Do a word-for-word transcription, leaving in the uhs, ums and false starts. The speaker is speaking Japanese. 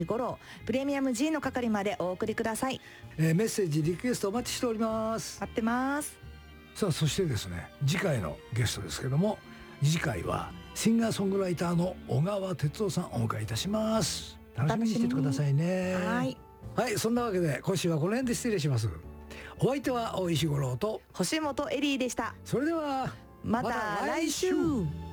ごろプレミアム G の係までお送りください。 えー、メッセージリクエストお待ちしております。 待ってます。 さあそしてですね、次回のゲストですけども、次回はシンガーソングライターの小川哲夫さんお迎えいたします。楽しみにしててくださいね。 はい、 はい、そんなわけで今週はこの辺で失礼します。お相手は大石五郎と星本エリーでした。 それではまた来週。